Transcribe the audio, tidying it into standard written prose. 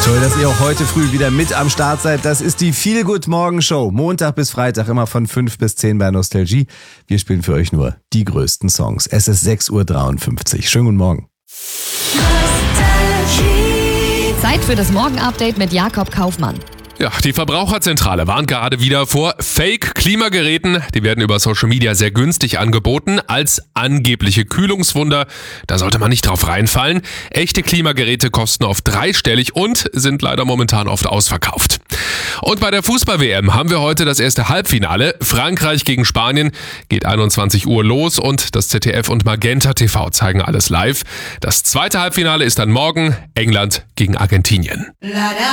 Toll, dass ihr auch heute früh wieder mit am Start seid. Das ist die Feel Good Morgen Show. Montag bis Freitag immer von 5 bis 10 bei Nostalgie. Wir spielen für euch nur die größten Songs. Es ist 6:53 Uhr. Schönen guten Morgen. Zeit für das Morgen-Update mit Jakob Kaufmann. Ja, die Verbraucherzentrale warnt gerade wieder vor Fake-Klimageräten. Die werden über Social Media sehr günstig angeboten als angebliche Kühlungswunder. Da sollte man nicht drauf reinfallen. Echte Klimageräte kosten oft dreistellig und sind leider momentan oft ausverkauft. Und bei der Fußball-WM haben wir heute das erste Halbfinale. Frankreich gegen Spanien geht 21 Uhr los und das ZDF und Magenta TV zeigen alles live. Das zweite Halbfinale ist dann morgen England gegen Argentinien.